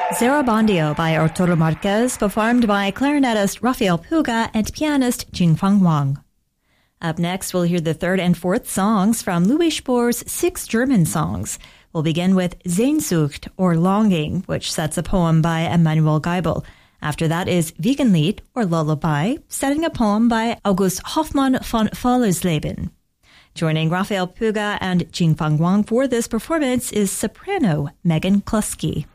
Zarabondio by Arturo Marquez, performed by clarinetist Rafael Puga and pianist Jingfang Wang. Up next, we'll hear the third and fourth songs from Louis Spohr's 6 German songs. We'll begin with Sehnsucht, or Longing, which sets a poem by Emanuel Geibel. After that is Wiegenlied, or Lullaby, setting a poem by August Hoffmann von Fallersleben. Joining Rafael Puga and Jingfang Wang for this performance is soprano Megan Kluski.